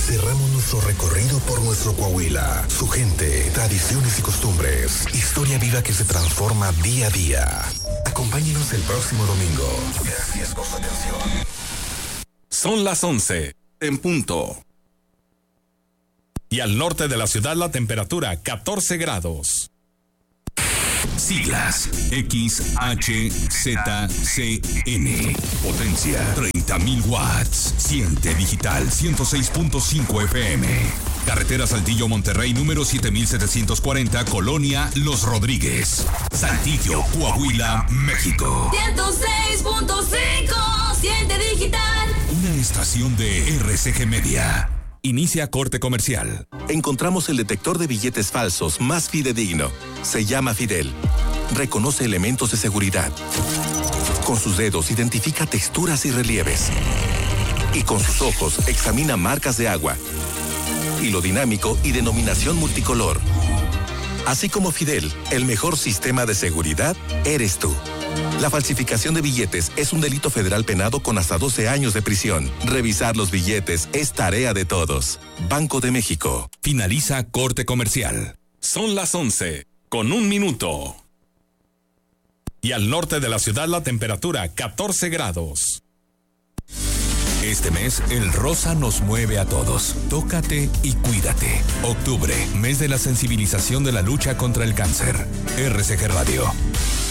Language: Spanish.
Cerramos nuestro recorrido por nuestro Coahuila, su gente, tradiciones y costumbres, historia viva que se transforma día a día. Acompáñenos el próximo domingo. Gracias por su atención. Son las 11, en punto. Y al norte de la ciudad la temperatura 14 grados. Siglas XHZCN. Potencia 30.000 watts. Siente digital 106.5 FM. Carretera Saltillo Monterrey número 7740, Colonia Los Rodríguez. Saltillo, Coahuila, México. 106.5. Siente digital. Una estación de RCG Media. Inicia corte comercial. Encontramos el detector de billetes falsos más fidedigno. Se llama Fidel. Reconoce elementos de seguridad. Con sus dedos identifica texturas y relieves. Y con sus ojos examina marcas de agua, hilo dinámico y denominación multicolor. Así como Fidel, el mejor sistema de seguridad eres tú. La falsificación de billetes es un delito federal penado con hasta 12 años de prisión. Revisar los billetes es tarea de todos. Banco de México. Finaliza corte comercial. Son las 11, con 1 minuto. Y al norte de la ciudad la temperatura 14 grados. Este mes, el rosa nos mueve a todos. Tócate y cuídate. Octubre, mes de la sensibilización de la lucha contra el cáncer. RCG Radio.